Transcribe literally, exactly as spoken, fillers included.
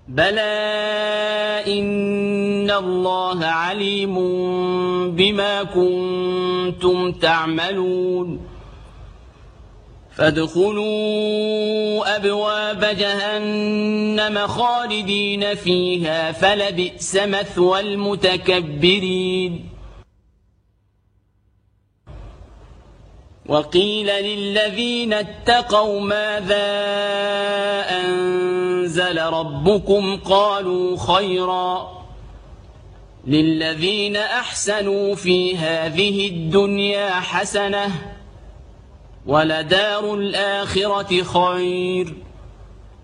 بلى إن الله عليم بما كنتم تعملون فادخلوا أبواب جهنم خالدين فيها فلبئس مثوى المتكبرين وقيل للذين اتقوا ماذا أنزل ربكم قالوا خيرا للذين أحسنوا في هذه الدنيا حسنة ولدار الآخرة خير